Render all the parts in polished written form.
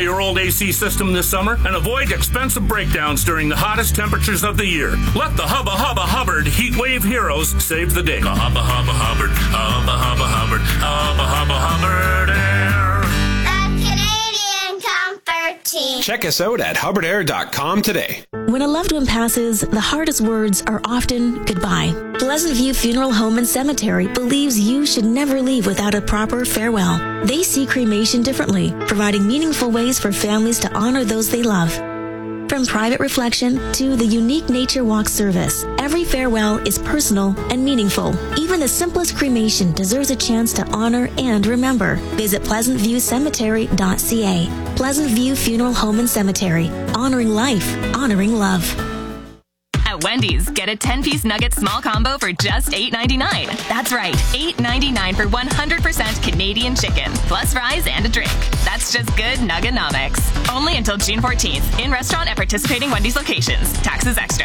your old AC system this summer and avoid expensive breakdowns during the hottest temperatures of the year. Let the Hubba Hubba Hubbard Heat Wave Heroes save the day. Hubba Hubba Hubbard, Hubba Hubba Hubbard, Hubba Hubba Hubbard Air. The Canadian Comfort Team. Check us out at hubbardair.com today. When a loved one passes, the hardest words are often goodbye. Pleasant View Funeral Home and Cemetery believes you should never leave without a proper farewell. They see cremation differently, providing meaningful ways for families to honor those they love. From private reflection to the unique nature walk service, every farewell is personal and meaningful. Even the simplest cremation deserves a chance to honor and remember. Visit pleasantviewcemetery.ca. Pleasant View Funeral Home and Cemetery. Honoring life, honoring love. At Wendy's, get a 10-piece nugget small combo for just $8.99. That's right, $8.99 for 100% Canadian chicken, plus fries and a drink. That's just good Nuggenomics. Only until June 14th, in restaurant at participating Wendy's locations. Taxes extra.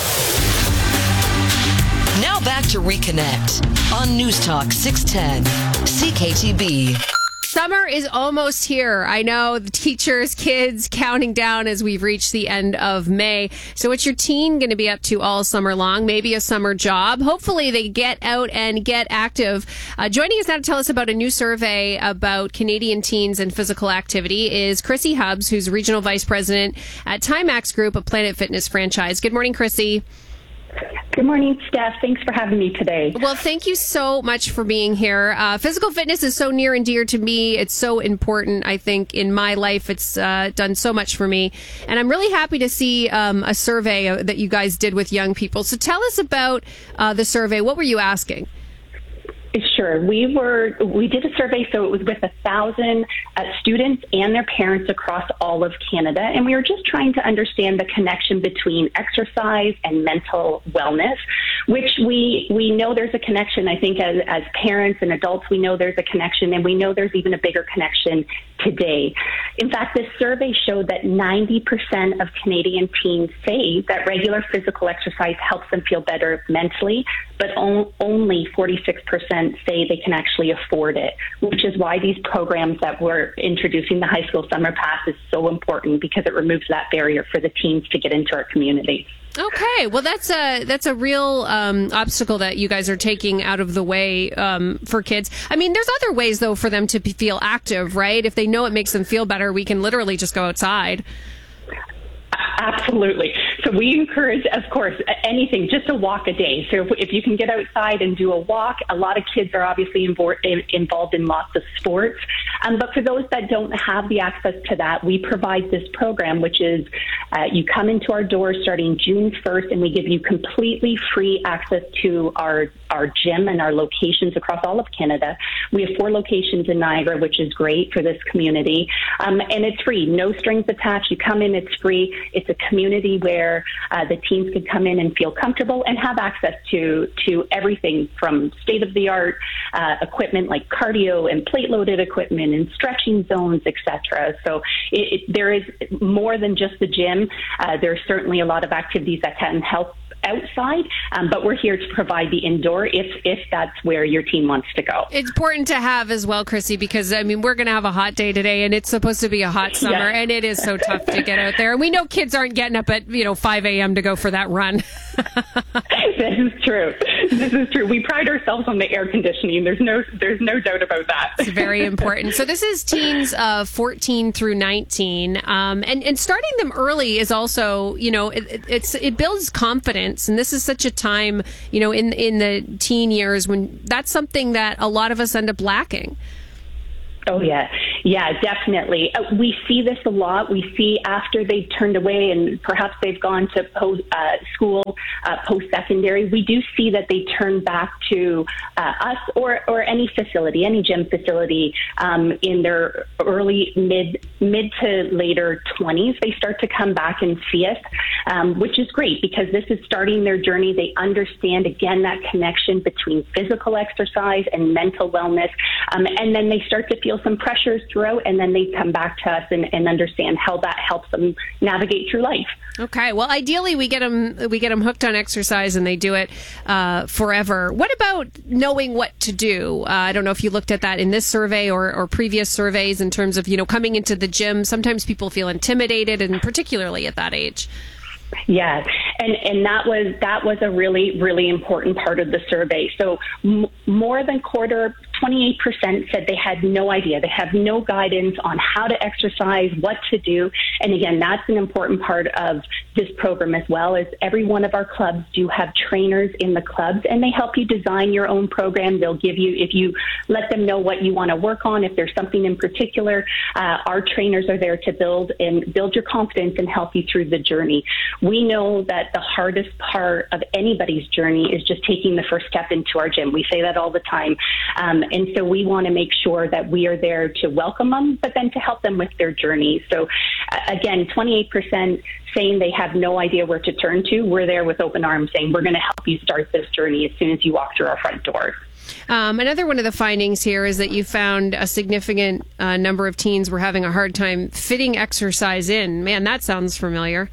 Now back to Reconnect on News Talk 610 CKTB. Summer is almost here. I know the teachers, kids counting down as we've reached the end of May. So what's your teen going to be up to all summer long? Maybe a summer job. Hopefully they get out and get active. Joining us now to tell us about a new survey about Canadian teens and physical activity is Chrissy Hubbs, who's Regional Vice President at Timax Group, a Planet Fitness franchise. Good morning, Chrissy. Good morning, Steph. Thanks for having me today. Well, thank you so much for being here. Physical fitness is so near and dear to me. It's so important, I think, in my life. It's done so much for me. And I'm really happy to see a survey that you guys did with young people. So tell us about the survey. What were you asking? Sure. We did a survey, so it was with 1,000 students and their parents across all of Canada, and we were just trying to understand the connection between exercise and mental wellness, which we know there's a connection. I think as parents and adults, we know there's a connection, and we know there's even a bigger connection today. In fact, this survey showed that 90% of Canadian teens say that regular physical exercise helps them feel better mentally, but only 46% say they can actually afford it, which is why these programs that we're introducing, the High School Summer Pass, is so important because it removes that barrier for the teens to get into our community. Okay, well, that's a real obstacle that you guys are taking out of the way for kids. I mean, there's other ways, though, for them to feel active, right? If they know it makes them feel better, we can literally just go outside. Absolutely. So we encourage, of course, anything, just a walk a day. So if you can get outside and do a walk, a lot of kids are obviously involved in lots of sports. But for those that don't have the access to that, we provide this program, which is you come into our doors starting June 1st, and we give you completely free access to our gym and our locations across all of Canada. We have 4 locations in Niagara, which is great for this community. And it's free, no strings attached. You come in, it's free. It's a community where the teens can come in and feel comfortable and have access to everything from state-of-the-art equipment like cardio and plate-loaded equipment and stretching zones, etc. So there is more than just the gym. There's certainly a lot of activities that can help outside, but we're here to provide the indoor if that's where your teen wants to go. It's important to have as well, Chrissy, because I mean we're going to have a hot day today, and it's supposed to be a hot summer, and it is so tough to get out there. And we know kids aren't getting up at 5 a.m. to go for that run. This is true. This is true. We pride ourselves on the air conditioning. There's no doubt about that. It's very important. So this is teens 14 through 19, and starting them early is also it builds confidence. And this is such a time, in the teen years when that's something that a lot of us end up lacking. Oh, yeah. Yeah, definitely. We see this a lot. We see after they've turned away and perhaps they've gone to school, post-secondary, we do see that they turn back to us or any facility, any gym facility in their early, mid to later 20s. They start to come back and see us, which is great because this is starting their journey. They understand, again, that connection between physical exercise and mental wellness, and then they start to feel feel some pressures throughout, and then they come back to us and understand how that helps them navigate through life. Okay. Well, ideally, we get them hooked on exercise, and they do it forever. What about knowing what to do? I don't know if you looked at that in this survey or previous surveys in terms of, coming into the gym. Sometimes people feel intimidated, and particularly at that age. Yeah, and that was a really, really important part of the survey. So more than quarter, 28% said they had no idea. They have no guidance on how to exercise, what to do. And again, that's an important part of this program as well, is every one of our clubs do have trainers in the clubs, and they help you design your own program. They'll give you, if you let them know what you want to work on, if there's something in particular, our trainers are there to build your confidence and help you through the journey. We know that the hardest part of anybody's journey is just taking the first step into our gym. We say that all the time. And so we want to make sure that we are there to welcome them, but then to help them with their journey. So again, 28% saying they have no idea where to turn to. We're there with open arms saying we're going to help you start this journey as soon as you walk through our front doors. Another one of the findings here is that you found a significant number of teens were having a hard time fitting exercise in. Man, that sounds familiar.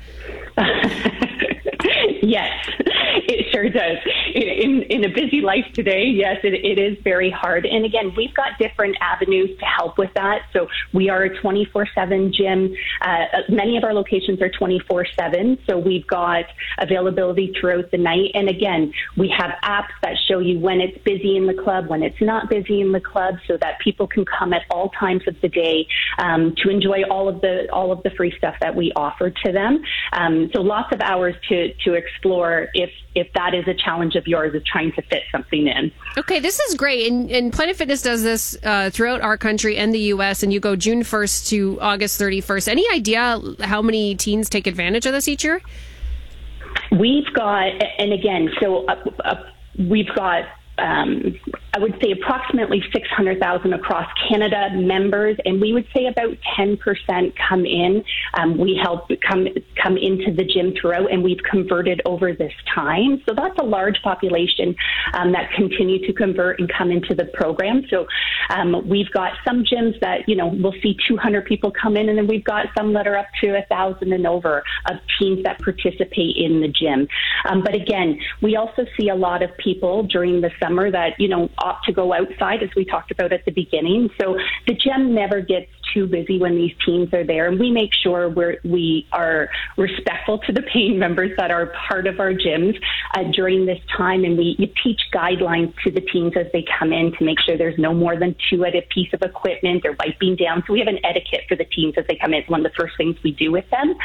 Yes, it sure does. In a busy life today, yes, it is very hard. And again, we've got different avenues to help with that. So we are a 24/7 gym. Many of our locations are 24/7. So we've got availability throughout the night. And again, we have apps that show you when it's busy in the club, when it's not busy in the club, so that people can come at all times of the day to enjoy all of the free stuff that we offer to them. So lots of hours to explore if that is a challenge of yours, is trying to fit something in. Okay, this is great. And Planet Fitness does this throughout our country and the U.S., and you go June 1st to August 31st. Any idea how many teens take advantage of this each year? We've got, and again, so we've got, I would say approximately 600,000 across Canada members, and we would say about 10% come in. We help come into the gym throughout, and we've converted over this time. So that's a large population that continue to convert and come into the program. So we've got some gyms that, we'll see 200 people come in, and then we've got some that are up to 1,000 and over of teens that participate in the gym. But again, we also see a lot of people during the summer that, opt to go outside, as we talked about at the beginning. So the gym never gets too busy when these teens are there, and we make sure we are respectful to the paying members that are part of our gyms during this time, and we teach guidelines to the teens as they come in to make sure there's no more than 2 at a piece of equipment or wiping down. So we have an etiquette for the teens as they come in. It's one of the first things we do with them.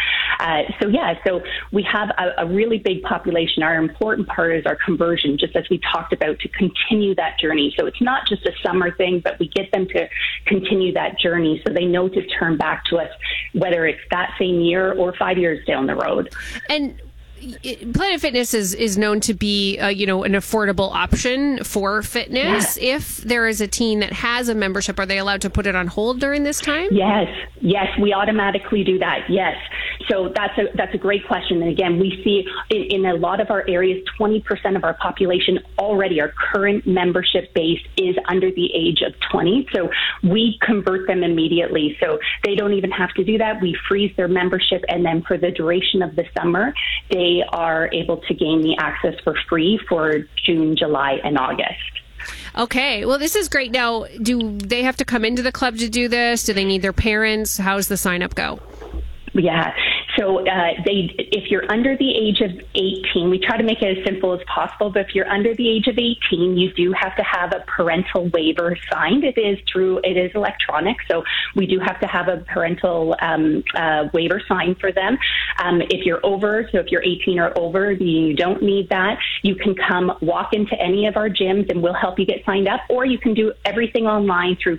So we have a really big population. Our important part is our conversion, just as we talked about, to continue that journey. So it's not just a summer thing, but we get them to continue that journey so they know to turn back to us, whether it's that same year or 5 years down the road. And Planet Fitness is known to be, an affordable option for fitness. Yeah. If there is a teen that has a membership, are they allowed to put it on hold during this time? Yes, we automatically do that. Yes. So that's a great question. And again, we see in a lot of our areas, 20% of our population already, our current membership base is under the age of 20. So we convert them immediately. So they don't even have to do that. We freeze their membership, and then for the duration of the summer, they are able to gain the access for free for June, July, and August. Okay. Well, this is great. Now, do they have to come into the club to do this? Do they need their parents? How's the sign up go? Yeah. So if you're under the age of 18, we try to make it as simple as possible, but if you're under the age of 18, you do have to have a parental waiver signed. It is electronic, so we do have to have a parental waiver signed for them. If you're over, so if you're 18 or over, you don't need that. You can come walk into any of our gyms and we'll help you get signed up, or you can do everything online through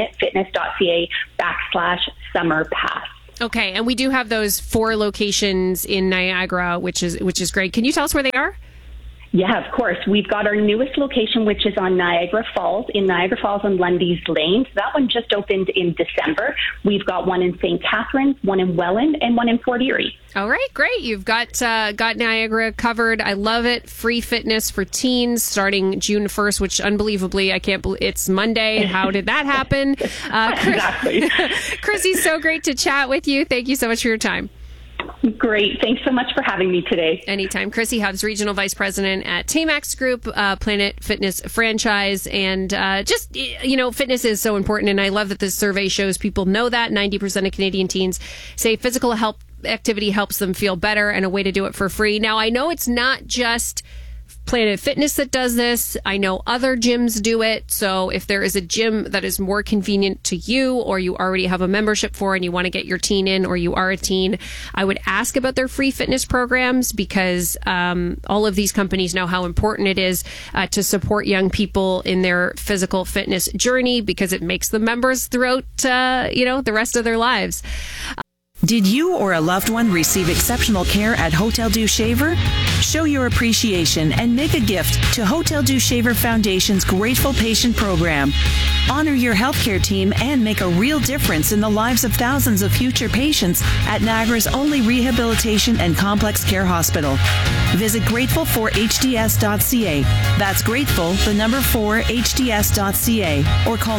planetfitness.ca/summer pass. Okay, and we do have those 4 locations in Niagara, which is great. Can you tell us where they are? Yeah, of course. We've got our newest location, which is on Niagara Falls, in Niagara Falls on Lundy's Lane. So that one just opened in December. We've got one in St. Catharines, one in Welland, and one in Fort Erie. All right, great. You've got Niagara covered. I love it. Free fitness for teens starting June 1st, which unbelievably, I can't believe it's Monday. How did that happen? Exactly. Chrissy, so great to chat with you. Thank you so much for your time. Great. Thanks so much for having me today. Anytime. Chrissy Hubbs, Regional Vice President at Tamax Group, Planet Fitness franchise. And fitness is so important. And I love that this survey shows people know that 90% of Canadian teens say physical activity helps them feel better and a way to do it for free. Now, I know it's not just Planet Fitness that does this. I know other gyms do it. So if there is a gym that is more convenient to you, or you already have a membership for and you want to get your teen in, or you are a teen, I would ask about their free fitness programs, because all of these companies know how important it is to support young people in their physical fitness journey, because it makes them members throughout the rest of their lives. Did you or a loved one receive exceptional care at Hotel Dieu Shaver? Show your appreciation and make a gift to Hotel Dieu Shaver Foundation's Grateful Patient Program. Honor your healthcare team and make a real difference in the lives of thousands of future patients at Niagara's only rehabilitation and complex care hospital. Visit grateful4hds.ca. That's grateful, the number 4hds.ca, or call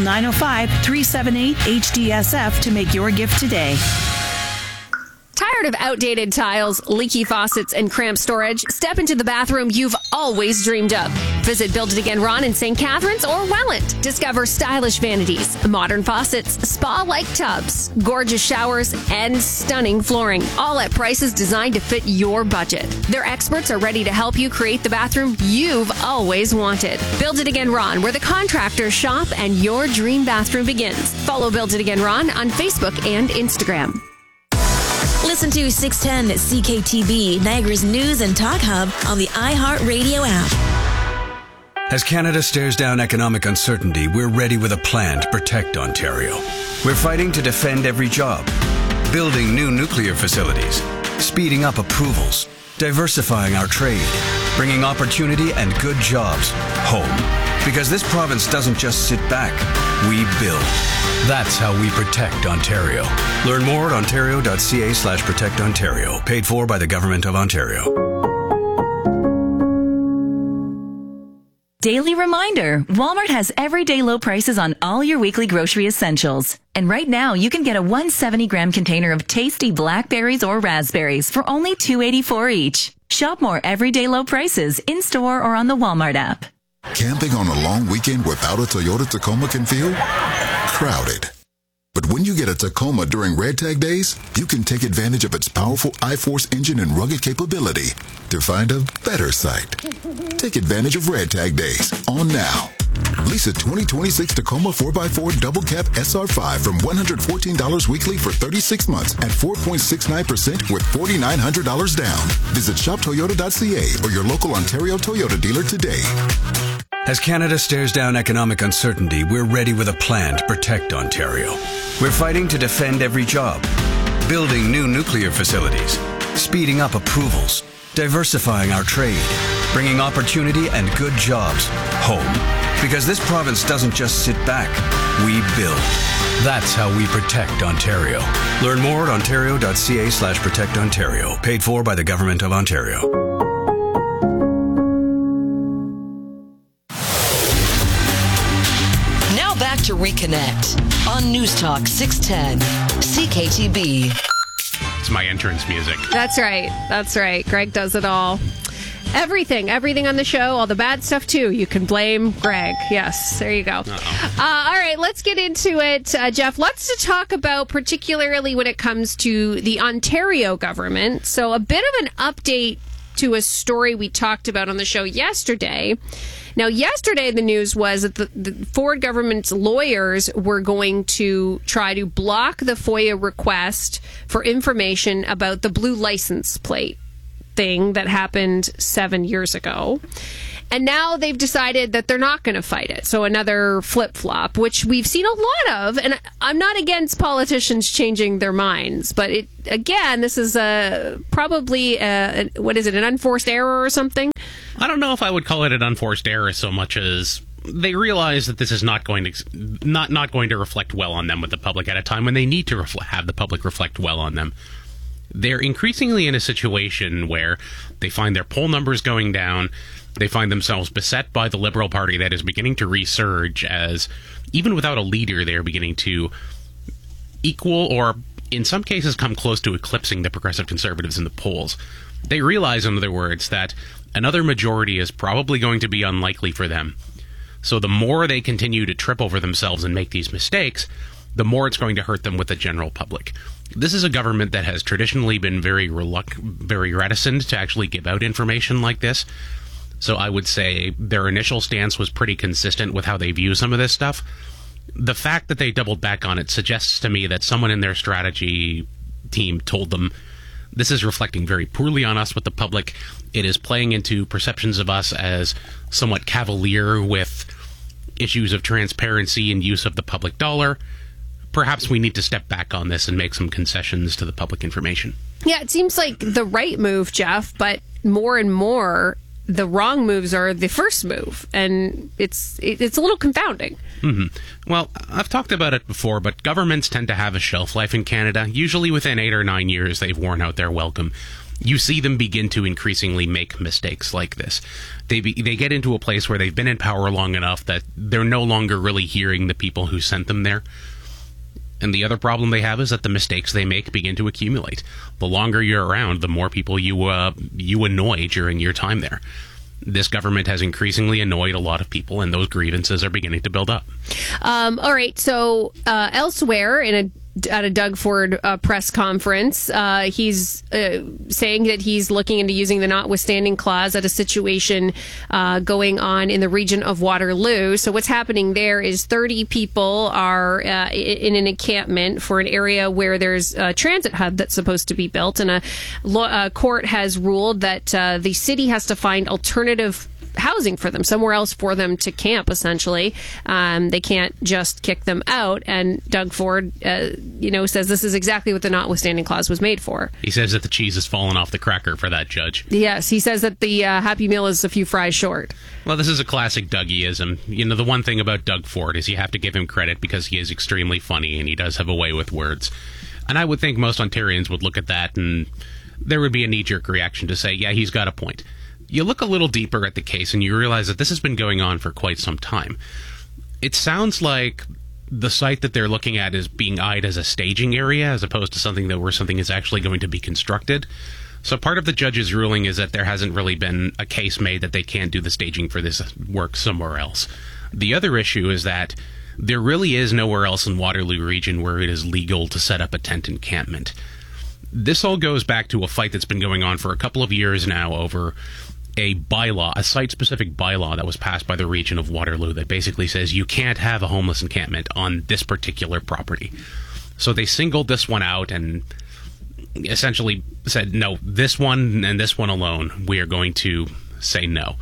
905-378-HDSF to make your gift today. Tired of outdated tiles, leaky faucets, and cramped storage? Step into the bathroom you've always dreamed of. Visit Build It Again Ron in St. Catharines or Welland. Discover stylish vanities, modern faucets, spa-like tubs, gorgeous showers, and stunning flooring, all at prices designed to fit your budget. Their experts are ready to help you create the bathroom you've always wanted. Build It Again Ron, where the contractors shop and your dream bathroom begins. Follow Build It Again Ron on Facebook and Instagram. Listen to 610 CKTB, Niagara's news and talk hub on the iHeartRadio app. As Canada stares down economic uncertainty, we're ready with a plan to protect Ontario. We're fighting to defend every job, building new nuclear facilities, speeding up approvals, diversifying our trade, bringing opportunity and good jobs home. Because this province doesn't just sit back, we build. That's how we protect Ontario. Learn more at ontario.ca/protectontario. Paid for by the Government of Ontario. Daily reminder, Walmart has everyday low prices on all your weekly grocery essentials. And right now, you can get a 170-gram container of tasty blackberries or raspberries for only $2.84 each. Shop more everyday low prices in-store or on the Walmart app. Camping on a long weekend without a Toyota Tacoma can feel crowded. But when you get a Tacoma during Red Tag Days, you can take advantage of its powerful I-Force engine and rugged capability to find a better site. Take advantage of Red Tag Days on now. Lease a 2026 Tacoma 4x4 Double Cab SR5 from $114 weekly for 36 months at 4.69% with $4,900 down. Visit shoptoyota.ca or your local Ontario Toyota dealer today. As Canada stares down economic uncertainty, we're ready with a plan to protect Ontario. We're fighting to defend every job, building new nuclear facilities, speeding up approvals, diversifying our trade, bringing opportunity and good jobs home. Because this province doesn't just sit back, we build. That's how we protect Ontario. Learn more at ontario.ca/protectontario. Paid for by the Government of Ontario. Back to Reconnect on News Talk 610 CKTB. It's my entrance music. That's right. That's right. Greg does it all. Everything on the show, all the bad stuff too. You can blame Greg. Yes, there you go. All right, let's get into it. Jeff, lots to talk about, particularly when it comes to the Ontario government. So a bit of an update to a story we talked about on the show yesterday. Now, yesterday, the news was that the Ford government's lawyers were going to try to block the FOIA request for information about the blue license plate thing that happened 7 years ago. And now they've decided that they're not going to fight it. So another flip-flop, which we've seen a lot of. And I'm not against politicians changing their minds, but this is probably an unforced error or something? I don't know if I would call it an unforced error so much as they realize that this is not going to reflect well on them with the public at a time when they need to have the public reflect well on them. They're increasingly in a situation where they find their poll numbers going down. They find themselves beset by the Liberal Party that is beginning to resurge as, even without a leader, they're beginning to equal or, in some cases, come close to eclipsing the Progressive Conservatives in the polls. They realize, in other words, that another majority is probably going to be unlikely for them. So the more they continue to trip over themselves and make these mistakes, the more it's going to hurt them with the general public. This is a government that has traditionally been very reticent to actually give out information like this. So I would say their initial stance was pretty consistent with how they view some of this stuff. The fact that they doubled back on it suggests to me that someone in their strategy team told them, this is reflecting very poorly on us with the public. It is playing into perceptions of us as somewhat cavalier with issues of transparency and use of the public dollar. Perhaps we need to step back on this and make some concessions to the public information. Yeah, it seems like the right move, Jeff, but more and more the wrong moves are the first move, and it's a little confounding. Mm-hmm. Well, I've talked about it before, but governments tend to have a shelf life in Canada. Usually within 8 or 9 years, they've worn out their welcome. You see them begin to increasingly make mistakes like this. They get into a place where they've been in power long enough that they're no longer really hearing the people who sent them there. And the other problem they have is that the mistakes they make begin to accumulate. The longer you're around, the more people you annoy during your time there. This government has increasingly annoyed a lot of people, and those grievances are beginning to build up. All right, so elsewhere at a Doug Ford press conference, he's saying that he's looking into using the notwithstanding clause at a situation going on in the region of Waterloo. So what's happening there is 30 people are in an encampment for an area where there's a transit hub that's supposed to be built, and a court has ruled that the city has to find alternative housing for them, somewhere else for them to camp, essentially. They can't just kick them out. And Doug Ford, says this is exactly what the notwithstanding clause was made for. He says that the cheese has fallen off the cracker for that judge. Yes, he says that the Happy Meal is a few fries short. Well, this is a classic Dougieism. The one thing about Doug Ford is you have to give him credit because he is extremely funny and he does have a way with words. And I would think most Ontarians would look at that and there would be a knee-jerk reaction to say, yeah, he's got a point. You look a little deeper at the case and you realize that this has been going on for quite some time. It sounds like the site that they're looking at is being eyed as a staging area as opposed to something where something is actually going to be constructed. So part of the judge's ruling is that there hasn't really been a case made that they can't do the staging for this work somewhere else. The other issue is that there really is nowhere else in Waterloo region where it is legal to set up a tent encampment. This all goes back to a fight that's been going on for a couple of years now over a bylaw, a site-specific bylaw that was passed by the region of Waterloo that basically says you can't have a homeless encampment on this particular property. So they singled this one out and essentially said, no, this one and this one alone, we are going to say no.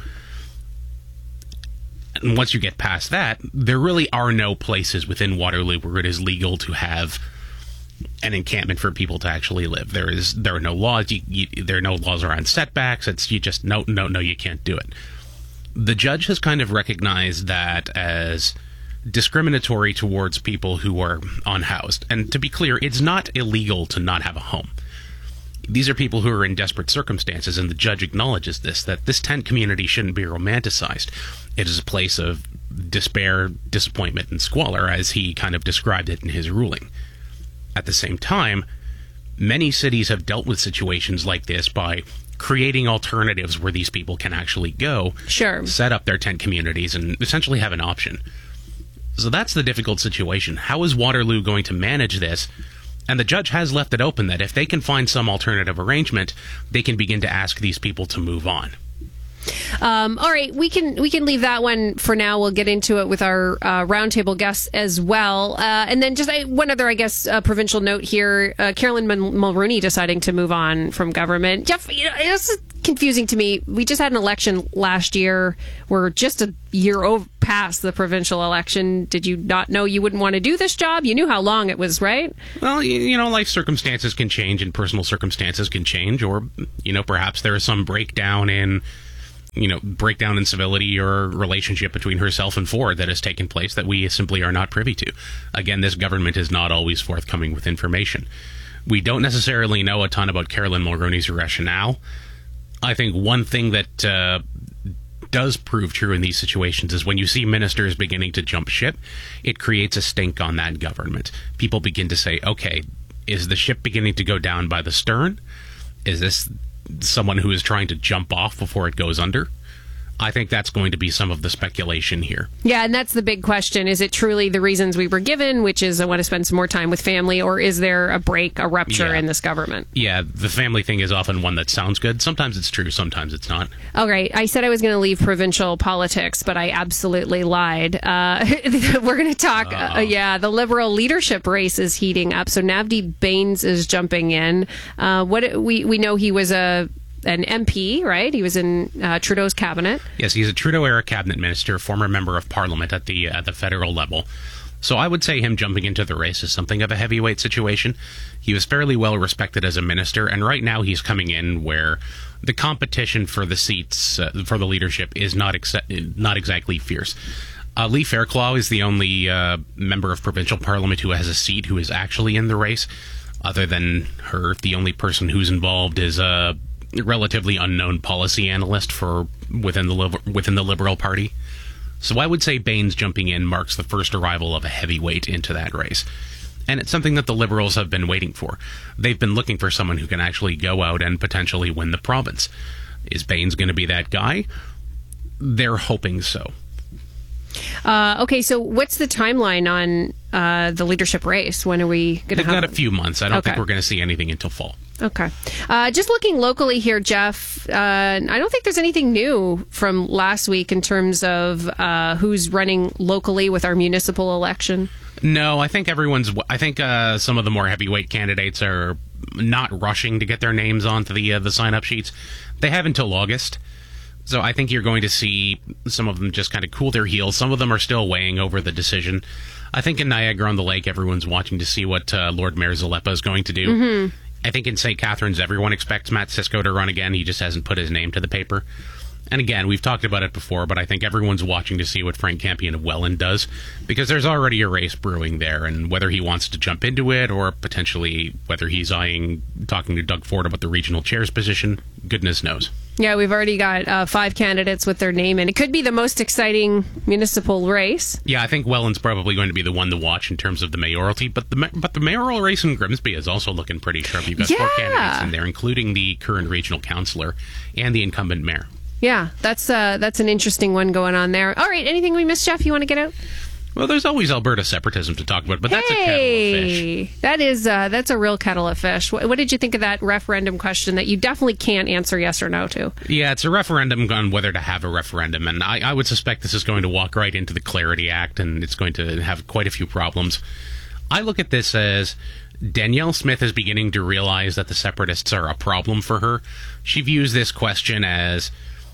And once you get past that, there really are no places within Waterloo where it is legal to have an encampment for people to actually live. There are no laws. There are no laws around setbacks. It's you just no, you can't do it. The judge has kind of recognized that as discriminatory towards people who are unhoused. And to be clear, it's not illegal to not have a home. These are people who are in desperate circumstances, and the judge acknowledges this, that this tent community shouldn't be romanticized. It is a place of despair, disappointment, and squalor, as he kind of described it in his ruling. At the same time, many cities have dealt with situations like this by creating alternatives where these people can actually go, set up their tent communities, and essentially have an option. So that's the difficult situation. How is Waterloo going to manage this? And the judge has left it open that if they can find some alternative arrangement, they can begin to ask these people to move on. All right, we can leave that one for now. We'll get into it with our roundtable guests as well. And then just one other, provincial note here. Carolyn Mulroney deciding to move on from government. Jeff, it's confusing to me. We just had an election last year. We're just a year past the provincial election. Did you not know you wouldn't want to do this job? You knew how long it was, right? Well, life circumstances can change and personal circumstances can change, or, perhaps there is some breakdown in civility or relationship between herself and Ford that has taken place that we simply are not privy to. Again, this government is not always forthcoming with information. We don't necessarily know a ton about Carolyn Mulroney's rationale. I think one thing that does prove true in these situations is when you see ministers beginning to jump ship, it creates a stink on that government. People begin to say, okay, is the ship beginning to go down by the stern? Is this someone who is trying to jump off before it goes under? I think that's going to be some of the speculation here. Yeah, and that's the big question. Is it truly the reasons we were given, which is I want to spend some more time with family, or is there a rupture in this government? Yeah, the family thing is often one that sounds good. Sometimes it's true, sometimes it's not. All right, I said I was going to leave provincial politics, but I absolutely lied. We're going to talk, the Liberal leadership race is heating up, so Navdeep Bains is jumping in. We know he was an MP, right? He was in Trudeau's cabinet. Yes, he's a Trudeau-era cabinet minister, former member of parliament at the federal level. So I would say him jumping into the race is something of a heavyweight situation. He was fairly well respected as a minister, and right now he's coming in where the competition for the seats, for the leadership, is not exactly fierce. Lee Fairclough is the only member of provincial parliament who has a seat who is actually in the race. Other than her, the only person who's involved is a relatively unknown policy analyst within the Liberal Party. So I would say Bains jumping in marks the first arrival of a heavyweight into that race. And it's something that the Liberals have been waiting for. They've been looking for someone who can actually go out and potentially win the province. Is Bains going to be that guy? They're hoping so. Okay, so what's the timeline on the leadership race? When are we going to have... They've got a few months. I don't think we're going to see anything until fall. Okay. Just looking locally here, Jeff, I don't think there's anything new from last week in terms of who's running locally with our municipal election. No, I think some of the more heavyweight candidates are not rushing to get their names onto the sign-up sheets. They have until August. So I think you're going to see some of them just kind of cool their heels. Some of them are still weighing over the decision. I think in Niagara-on-the-Lake, everyone's watching to see what Lord Mayor Zalepa is going to do. Mm-hmm. I think in St. Catharines, everyone expects Matt Cisco to run again. He just hasn't put his name to the paper. And again, we've talked about it before, but I think everyone's watching to see what Frank Campion of Welland does, because there's already a race brewing there, and whether he wants to jump into it or potentially whether he's talking to Doug Ford about the regional chair's position, goodness knows. Yeah, we've already got 5 candidates with their name in. It could be the most exciting municipal race. Yeah, I think Welland's probably going to be the one to watch in terms of the mayoralty, but the mayoral race in Grimsby is also looking pretty sharp. You've got 4 candidates in there, including the current regional councillor and the incumbent mayor. Yeah, that's an interesting one going on there. All right, anything we missed, Jeff, you want to get out? Well, there's always Alberta separatism to talk about, but that's a kettle of fish. That's a real kettle of fish. What did you think of that referendum question that you definitely can't answer yes or no to? Yeah, it's a referendum on whether to have a referendum, and I would suspect this is going to walk right into the Clarity Act, and it's going to have quite a few problems. I look at this as Danielle Smith is beginning to realize that the separatists are a problem for her. She views this question as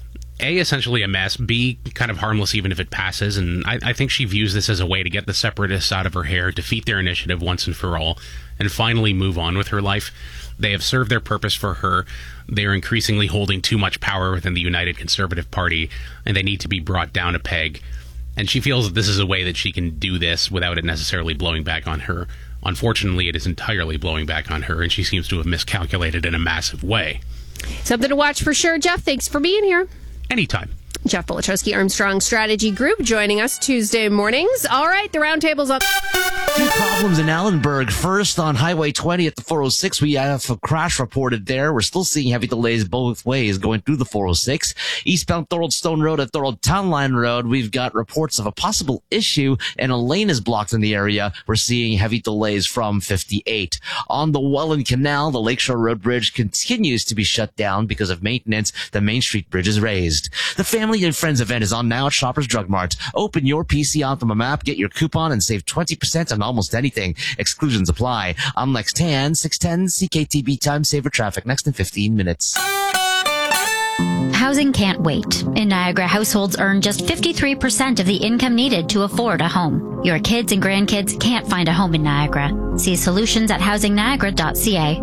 A, essentially a mess, B, kind of harmless even if it passes, and I think she views this as a way to get the separatists out of her hair, defeat their initiative once and for all, and finally move on with her life. They have served their purpose for her. They are increasingly holding too much power within the United Conservative Party, and they need to be brought down a peg. And she feels that this is a way that she can do this without it necessarily blowing back on her. Unfortunately, it is entirely blowing back on her, and she seems to have miscalculated in a massive way. Something to watch for sure. Jeff, thanks for being here. Anytime. Jeff Bolichowski, Armstrong Strategy Group, joining us Tuesday mornings. All right, the roundtable's up. 2 problems in Allenburg. First, on Highway 20 at the 406, we have a crash reported there. We're still seeing heavy delays both ways going through the 406. Eastbound Thorold Stone Road at Thorold Town Line Road, we've got reports of a possible issue, and a lane is blocked in the area. We're seeing heavy delays from 58. On the Welland Canal, the Lakeshore Road Bridge continues to be shut down because of maintenance. The Main Street Bridge is raised. The Family and Friends event is on now at Shoppers Drug Mart. Open your PC onto a map, get your coupon, and save 20% on almost anything. Exclusions apply. I'm Lex Tan, 610 CKTB Time Saver Traffic. Next in 15 minutes. Housing can't wait. In Niagara, households earn just 53% of the income needed to afford a home. Your kids and grandkids can't find a home in Niagara. See solutions at housingniagara.ca.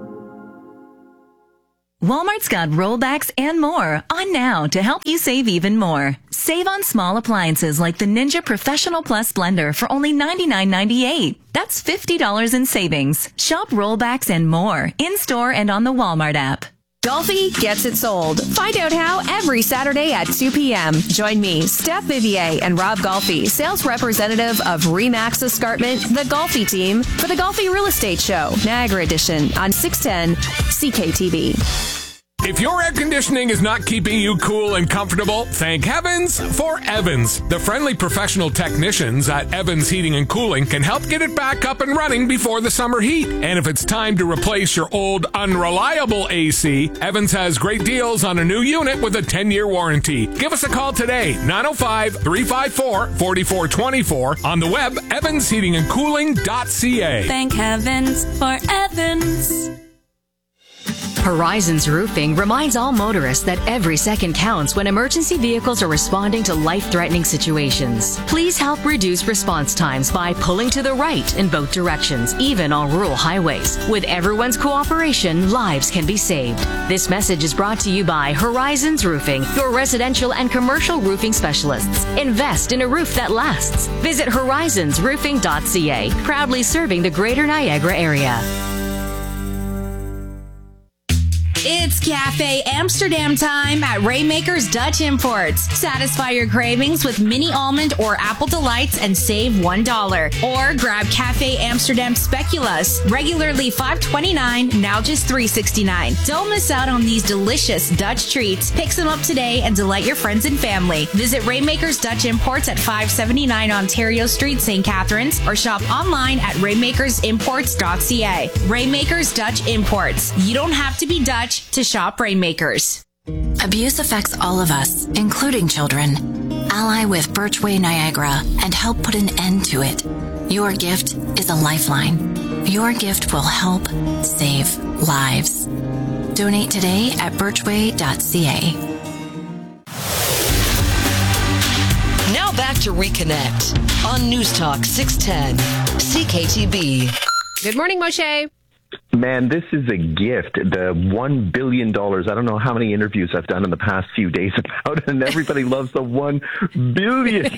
Walmart's got rollbacks and more on now to help you save even more. Save on small appliances like the Ninja Professional Plus blender for only $99.98. That's $50 in savings. Shop rollbacks and more in-store and on the Walmart app. Golfi gets it sold. Find out how every Saturday at 2 p.m. Join me, Steph Vivier, and Rob Golfi, sales representative of Remax Escarpment, the Golfi team, for the Golfi Real Estate Show, Niagara Edition, on 610 CKTV. If your air conditioning is not keeping you cool and comfortable, thank heavens for Evans. The friendly professional technicians at Evans Heating and Cooling can help get it back up and running before the summer heat. And if it's time to replace your old unreliable AC, Evans has great deals on a new unit with a 10-year warranty. Give us a call today, 905-354-4424, on the web, evansheatingandcooling.ca. Thank heavens for Evans. Horizons Roofing reminds all motorists that every second counts when emergency vehicles are responding to life-threatening situations. Please help reduce response times by pulling to the right in both directions, even on rural highways. With everyone's cooperation, lives can be saved. This message is brought to you by Horizons Roofing, your residential and commercial roofing specialists. Invest in a roof that lasts. Visit horizonsroofing.ca, proudly serving the Greater Niagara area. It's Cafe Amsterdam time at Rainmaker's Dutch Imports. Satisfy your cravings with mini almond or apple delights and save $1. Or grab Cafe Amsterdam Speculoos, regularly $5.29, now just $3.69. Don't miss out on these delicious Dutch treats. Pick some up today and delight your friends and family. Visit Rainmaker's Dutch Imports at 579 Ontario Street, St. Catharines, or shop online at rainmakersimports.ca. Rainmaker's Dutch Imports. You don't have to be Dutch to shop Rainmakers. Abuse affects all of us, including children. Ally with Birchway Niagara and help put an end to it. Your gift is a lifeline. Your gift will help save lives. Donate today at birchway.ca. Now back to Reconnect on News Talk 610 CKTB. Good morning, Moshe. Man, this is a gift. The $1 billion. I don't know how many interviews I've done in the past few days about it, and everybody loves the $1 billion.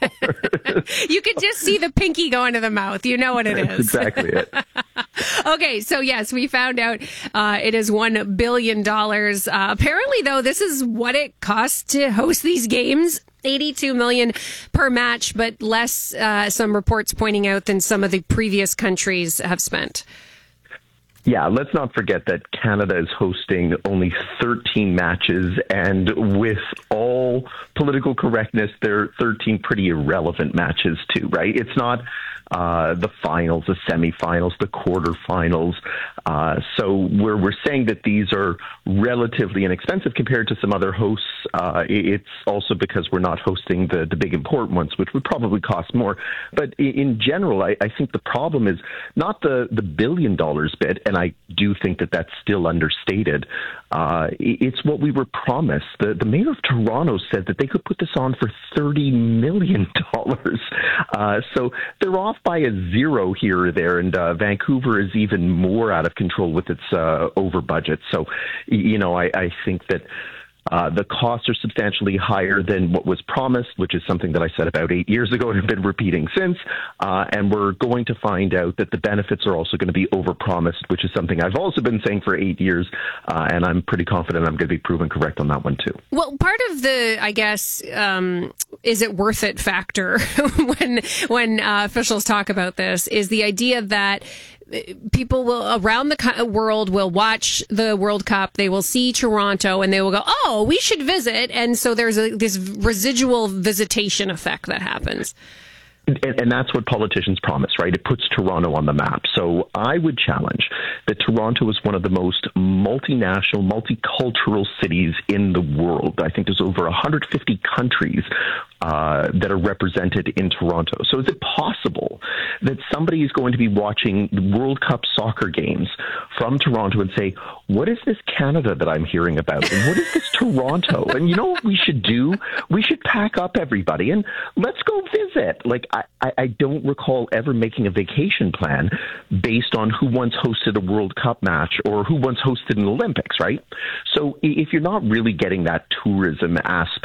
You could just see the pinky going to the mouth. You know what it is. That's exactly it. Okay, so yes, we found out it is $1 billion. Apparently, though, this is what it costs to host these games. $82 million per match, but less, some reports pointing out, than some of the previous countries have spent. Yeah, let's not forget that Canada is hosting only 13 matches, and with all political correctness, they're 13 pretty irrelevant matches too, right? It's not the finals, the semifinals, the quarterfinals. So we're saying that these are relatively inexpensive compared to some other hosts. It's also because we're not hosting the big important ones, which would probably cost more. But in general, I think the problem is not the $1 billion bit, and I do think that that's still understated. It's what we were promised. The mayor of Toronto said that they could put this on for $30 million. So they're off by a zero here or there, and Vancouver is even more out of control with its over budget. So, I think that the costs are substantially higher than what was promised, which is something that I said about 8 years ago and have been repeating since. And we're going to find out that the benefits are also going to be overpromised, which is something I've also been saying for 8 years. And I'm pretty confident I'm going to be proven correct on that one, too. Well, part of the, I guess, is it worth it factor when officials talk about this is the idea that people will around the world will watch the World Cup. They will see Toronto and they will go, "Oh, we should visit." And so there's this residual visitation effect that happens. And that's what politicians promise, right? It puts Toronto on the map. So I would challenge that Toronto is one of the most multinational, multicultural cities in the world. I think there's over 150 countries that are represented in Toronto. So is it possible that somebody is going to be watching the World Cup soccer games from Toronto and say, what is this Canada that I'm hearing about? And what is this Toronto? And you know what we should do? We should pack up everybody and let's go visit. Like, I don't recall ever making a vacation plan based on who once hosted a World Cup match or who once hosted an Olympics, right? So if you're not really getting that tourism aspect